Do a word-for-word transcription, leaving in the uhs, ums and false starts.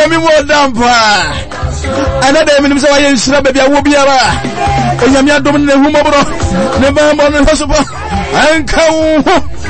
Nyami mo dampa. Another minimum say yen sira baby awo biara. Onyame adom ne humobro. Ne ba mo ne hosopo. Anka wo.